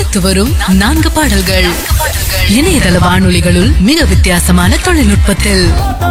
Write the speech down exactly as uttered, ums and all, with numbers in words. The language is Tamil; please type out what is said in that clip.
ஒலித்து வரும் நான்கு பாடல்கள் இணையதள வானொலிகளுள் மிக வித்தியாசமான தொழில்நுட்பத்தில்